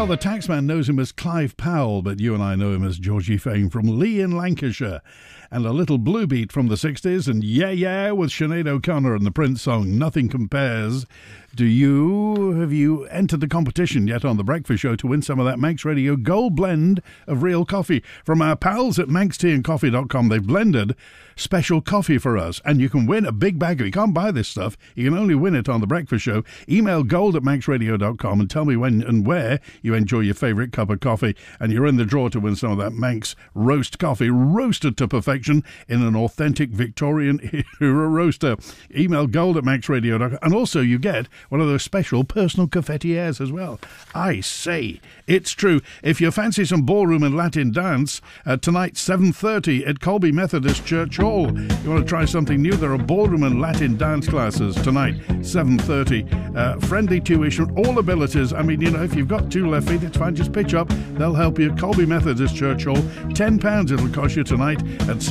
Well, the taxman knows him as Clive Powell, but you and I know him as Georgie Fame from Lee in Lancashire. And a little blue beat from the 60s, and Yeah Yeah with Sinead O'Connor and the Prince song Nothing Compares. Have you entered the competition yet on The Breakfast Show to win some of that Manx Radio Gold Blend of real coffee? From our pals at manxteaandcoffee.com, they've blended special coffee for us, and you can win a big bag of it. You can't buy this stuff. You can only win it on The Breakfast Show. Email gold@manxradio.com and tell me when and where you enjoy your favourite cup of coffee, and you're in the draw to win some of that Manx roast coffee, roasted to perfection in an authentic Victorian era roaster. Email gold@manxradio.com, and also you get one of those special personal cafetières as well. I say, it's true. If you fancy some ballroom and Latin dance, tonight 7:30 at Colby Methodist Church Hall. You want to try something new? There are ballroom and Latin dance classes tonight, 7:30. Friendly tuition, all abilities. I mean, if you've got two left feet, it's fine. Just pitch up. They'll help you. Colby Methodist Church Hall. £10 it'll cost you tonight at